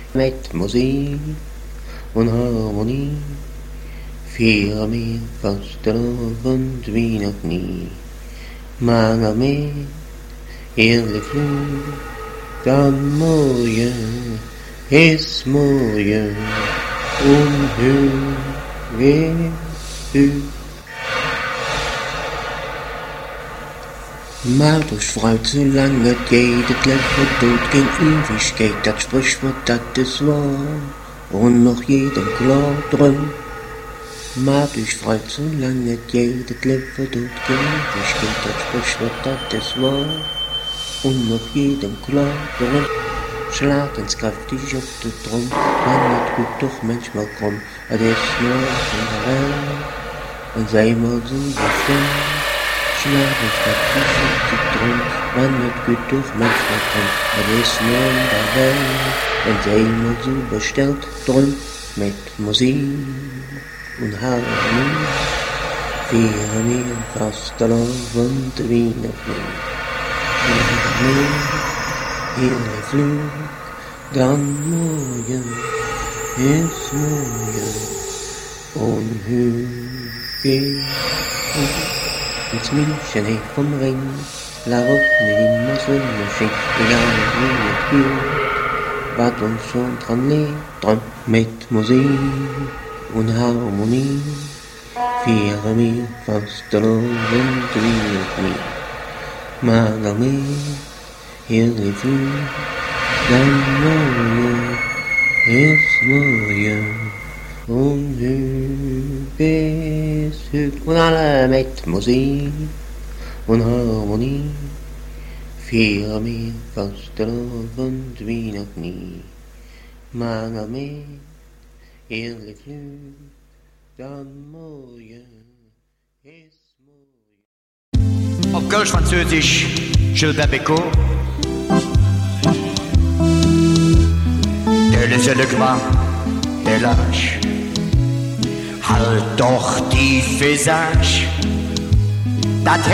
mit Musik und Harmonie, feiern wir Fastelavond wie noch nie. Mannen med ehrlich Flug, dann morgen ist morgen und höher höher. Macht euch Freude, solange jedes Leben tut gegen Ewigkeit, das Sprichwort, das ist wahr, und noch jedem klar drum. Macht euch Freude, solange jedes Leben tut gegen Ewigkeit, das Sprichwort, das ist wahr, und noch jedem klar drum. Schlag uns kräftig auf den Drum, man wird gut doch manchmal krumm, es ist nur in der Welt, und sei mal so befreit. Schlag uns kräftig auf den Drum, man wird gut doch manchmal krumm, es ist nur in der Welt, und sei mal so bestellt drum, mit Musik und Harmonie, feiern wir Fastelavond wie noch nie. Ehrlich Flug, dann morgen ist morgen und höher geht ins München vom Ring, la Route immer so schön, egal wie es geht, was uns schon dran liegt, dran mit Musik und Harmonie, feiern wir Fastelavond wie noch nie. Mannen med ehrlich Flug, dann morgen ist morgen und höher ist höher. Und alle mit Musik und Harmonie, feiern wir Fastelavond wie noch nie. Mannen med ehrlich Flug, dann morgen ist morgen. Auf Kölsch-Französisch, Gilbert Bécaud. Der le Gras, der Lâche. Halt doch die Visage.